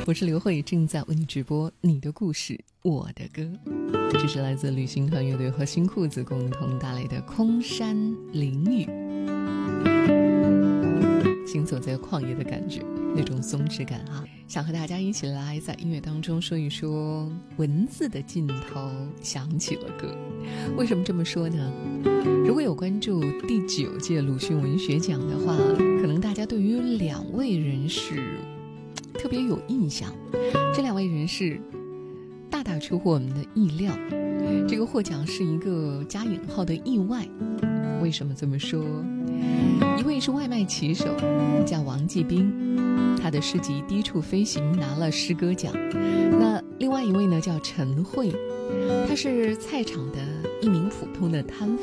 我是刘慧，正在为你直播你的故事我的歌。这是来自旅行团乐队和新裤子共同带来的空山灵雨，行走在旷野的感觉，那种松弛感啊，想和大家一起来在音乐当中说一说文字的尽头响起了歌。为什么这么说呢？如果有关注第9届鲁迅文学奖的话，可能大家对于2位人士特别有印象。这2位人士大大出乎我们的意料，这个获奖是一个加引号的意外。为什么这么说？一位是外卖骑手，叫王继兵，他的诗集《低处飞行》拿了诗歌奖。那另外一位呢，叫陈慧，他是菜场的一名普通的摊贩。